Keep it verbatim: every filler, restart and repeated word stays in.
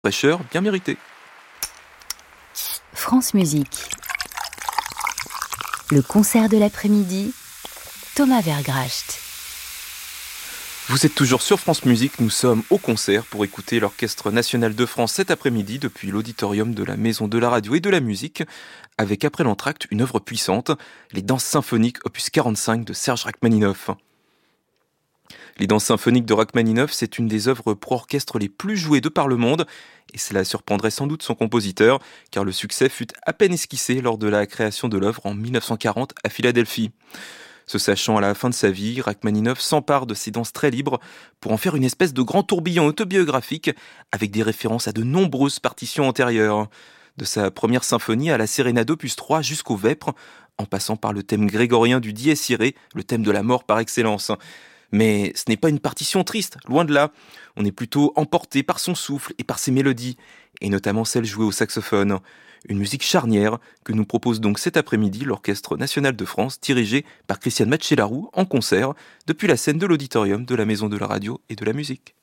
fraîcheur bien méritée. France Musique. Le concert de l'après-midi, Thomas Vergracht. Vous êtes toujours sur France Musique, nous sommes au concert pour écouter l'Orchestre National de France cet après-midi depuis l'auditorium de la Maison de la Radio et de la Musique, avec après l'entracte une œuvre puissante, les Danses symphoniques opus quarante-cinq de Serge Rachmaninov. Les Danses symphoniques de Rachmaninov, c'est une des œuvres pour orchestre les plus jouées de par le monde, et cela surprendrait sans doute son compositeur, car le succès fut à peine esquissé lors de la création de l'œuvre en mille neuf cent quarante à Philadelphie. Se sachant à la fin de sa vie, Rachmaninov s'empare de ces danses très libres pour en faire une espèce de grand tourbillon autobiographique avec des références à de nombreuses partitions antérieures. De sa première symphonie à la Sérénade opus trois jusqu'au Vêpres, en passant par le thème grégorien du Dies Irae, le thème de la mort par excellence. Mais ce n'est pas une partition triste, loin de là. On est plutôt emporté par son souffle et par ses mélodies, et notamment celles jouées au saxophone. Une musique charnière que nous propose donc cet après-midi l'Orchestre National de France, dirigé par Christiane Matchelarou en concert depuis la scène de l'auditorium de la Maison de la Radio et de la Musique.